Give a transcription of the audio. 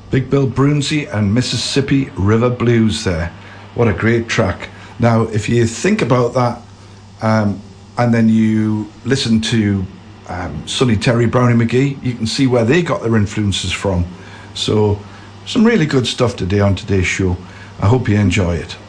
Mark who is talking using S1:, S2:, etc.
S1: Big Bill Broonzy and Mississippi River Blues there. What a great track. Now, if you think about that, and then you listen to Sonny Terry, Brownie McGhee, you can see where they got their influences from. So, some really good stuff today on today's show. I hope you enjoy it.